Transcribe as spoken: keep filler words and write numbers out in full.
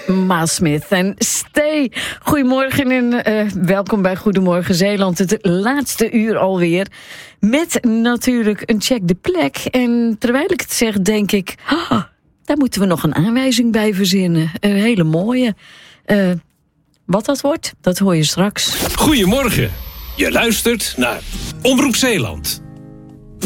Maasmith en Stay. Goedemorgen en uh, welkom bij Goedemorgen Zeeland. Het laatste uur alweer. Met natuurlijk een check de plek. En terwijl ik het zeg, denk ik... Oh, daar moeten we nog een aanwijzing bij verzinnen. Een hele mooie. Uh, wat dat wordt, dat hoor je straks. Goedemorgen. Je luistert naar Omroep Zeeland.